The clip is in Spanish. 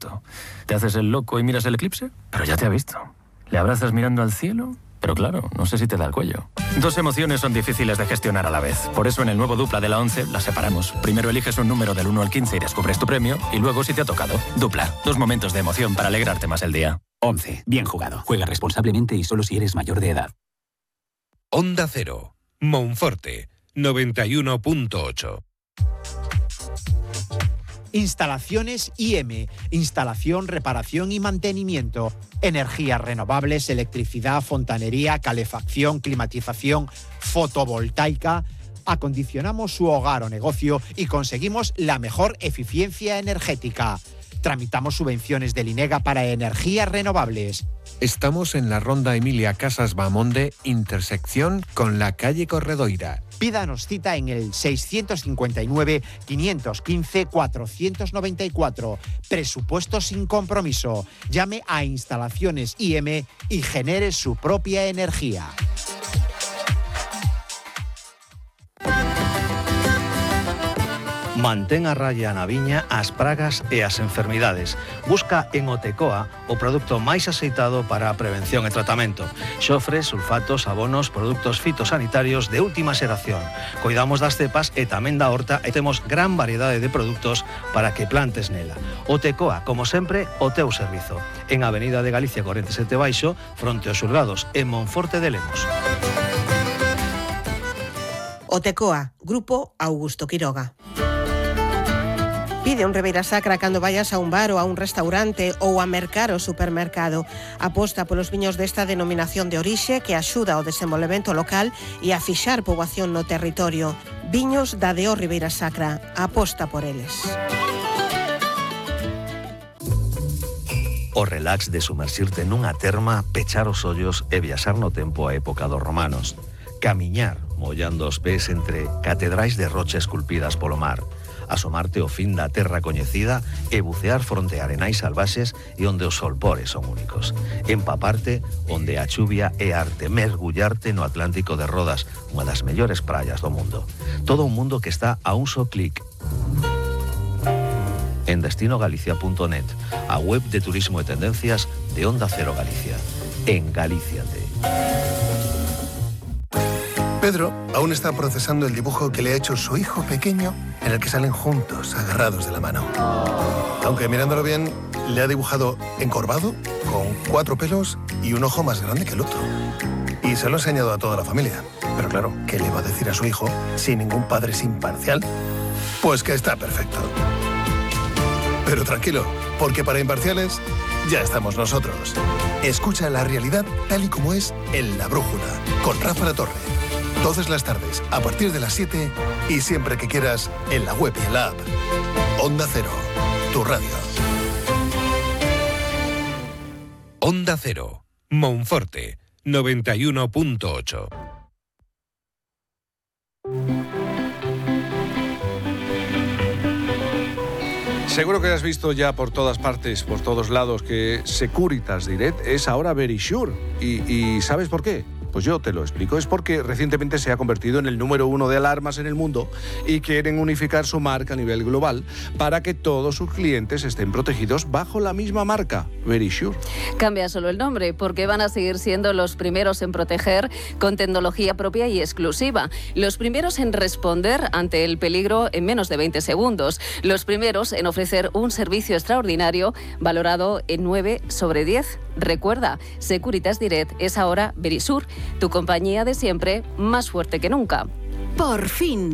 visto. ¿Te haces el loco y miras el eclipse? Pero ya te ha visto. ¿Le abrazas mirando al cielo? Pero claro, no sé si te da el cuello. Dos emociones son difíciles de gestionar a la vez. Por eso en el nuevo Dupla de la 11 las separamos. Primero eliges un número del 1 al 15 y descubres tu premio. Y luego si te ha tocado. Dupla. Dos momentos de emoción para alegrarte más el día. 11. Bien jugado. Juega responsablemente y solo si eres mayor de edad. Onda Cero. Monforte. 91.8. Instalaciones IM, instalación, reparación y mantenimiento, energías renovables, electricidad, fontanería, calefacción, climatización, fotovoltaica. Acondicionamos su hogar o negocio y conseguimos la mejor eficiencia energética. Tramitamos subvenciones del INEGA para energías renovables. Estamos en la Ronda Emilia Casas Bamonde, intersección con la calle Corredoira. Pídanos cita en el 659-515-494. Presupuesto sin compromiso. Llame a Instalaciones IM y genere su propia energía. Mantén a raya na viña as pragas e as enfermidades. Busca en Otecoa o produto máis aceitado para a prevención e tratamento. Xofre, sulfatos, abonos, produtos fitosanitarios de última xeración. Cuidamos das cepas e tamén da horta e temos gran variedade de produtos para que plantes nela. Otecoa, como sempre, o teu servizo. En Avenida de Galicia 47 Baixo, fronte aos xulgados, en Monforte de Lemos. Otecoa, Grupo Augusto Quiroga. Pide un Ribeira Sacra cando vayas a un bar ou a un restaurante ou a mercar o supermercado. Aposta polos viños desta denominación de orixe que axuda ao desenvolvemento local e a fixar poboación no territorio. Viños da DO Ribeira Sacra. Aposta por eles. O relax de sumerxirte nunha terma, pechar os ollos e viaxar no tempo á época dos romanos. Camiñar, mollando os pés entre catedrais de rocha esculpidas polo mar. Asomarte ao fin da terra coñecida e bucear fronte a arenais salvaxes e onde os solpores son únicos. Empaparte onde a chuvia é arte, mergullarte no Atlántico de Rodas, unha das mellores praias do mundo. Todo un mundo que está a un só clic. En destinogalicia.net, a web de turismo e tendencias de Onda Cero Galicia. En Galíciate. Pedro aún está procesando el dibujo que le ha hecho su hijo pequeño, en el que salen juntos, agarrados de la mano. Aunque mirándolo bien, le ha dibujado encorvado, con 4 pelos y un ojo más grande que el otro. Y se lo ha enseñado a toda la familia. Pero claro, ¿qué le va a decir a su hijo si ningún padre es imparcial? Pues que está perfecto. Pero tranquilo, porque para imparciales ya estamos nosotros. Escucha la realidad tal y como es en La Brújula, con Rafa La Torre. Todas las tardes, a partir de las 7 y siempre que quieras, en la web y en la app. Onda Cero, tu radio. Onda Cero, Monforte, 91.8. Seguro que has visto ya por todas partes, por todos lados, que Securitas Direct es ahora Verisure. ¿Y sabes por qué? Pues yo te lo explico. Es porque recientemente se ha convertido en el número 1 de alarmas en el mundo y quieren unificar su marca a nivel global para que todos sus clientes estén protegidos bajo la misma marca, Verisure. Cambia solo el nombre porque van a seguir siendo los primeros en proteger con tecnología propia y exclusiva. Los primeros en responder ante el peligro en menos de 20 segundos. Los primeros en ofrecer un servicio extraordinario valorado en 9 sobre 10. Recuerda, Securitas Direct es ahora Verisure, tu compañía de siempre más fuerte que nunca. Por fin.